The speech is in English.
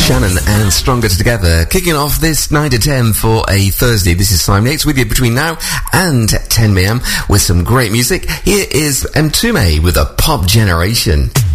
Shannon and Stronger Together, kicking off this 9 to 10 for a Thursday. This is Simon Yates with you between now and 10 p.m. with some great music. Here is Mtume with a Pop Generation.